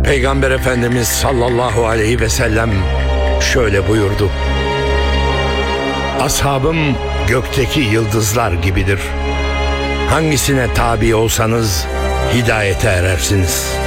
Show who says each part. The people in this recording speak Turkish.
Speaker 1: Peygamber Efendimiz sallallahu aleyhi ve sellem şöyle buyurdu: Ashabım gökteki yıldızlar gibidir. Hangisine tabi olsanız hidayete erersiniz.